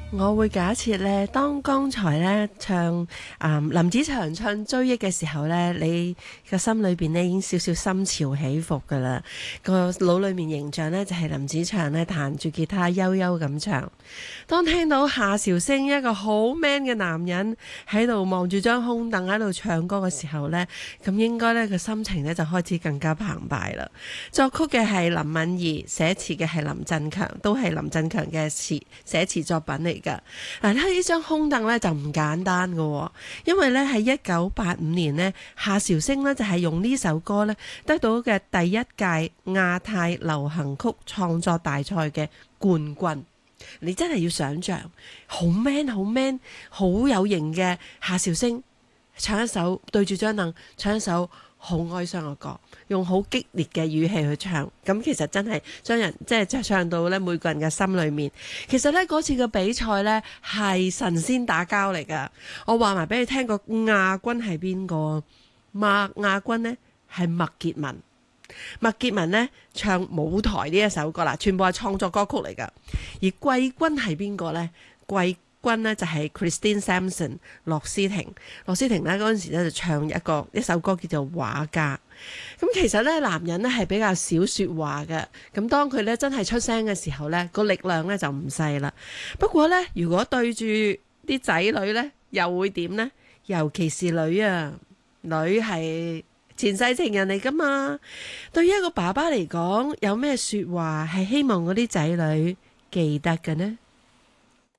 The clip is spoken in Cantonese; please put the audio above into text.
我會假設咧，當剛才咧唱林子祥唱追憶嘅時候咧，你個心裏邊咧已經少少心潮起伏噶啦，個腦裏面形象咧就係林子祥咧彈住吉他悠悠咁唱。當聽到夏韶聲一個好 man 嘅男人喺度望住張空凳喺度唱歌嘅時候咧，咁應該咧個心情咧就開始更加澎湃啦。作曲嘅係林敏怡，寫詞嘅係林振強，都係林振強嘅寫詞作品嚟。嗱，睇呢張空凳咧就唔簡單噶，因為咧喺1985年呢，夏韶聲咧就係用呢首歌咧得到嘅第一屆亞太流行曲創作大賽嘅冠軍。你真係要想象，好 man 好 man 好有型嘅夏韶聲唱一首對住張凳唱一首好哀傷嘅歌，用好激烈嘅語氣去唱，咁其實真係將人即係唱到咧每個人嘅心裏面。其實咧嗰次嘅比賽咧係神仙打交嚟噶，我話埋俾你聽個亞軍係邊個？亞軍呢係麥潔文。麥潔文呢唱舞台呢一首歌啦，全部係創作歌曲嚟噶。而季軍係邊個呢？季軍呢就係 Christine Sampson 樂思婷。樂思婷呢嗰陣時咧就唱一首歌叫做畫家。咁其實咧男人咧係比較少說話嘅，咁當佢咧真係出聲嘅時候咧個力量咧就唔細啦。不過咧如果對住啲仔女咧又會點呢？尤其是女啊，女係前世情人嚟噶嘛。對於一個爸爸嚟講，有咩說話係希望嗰啲仔女記得嘅呢？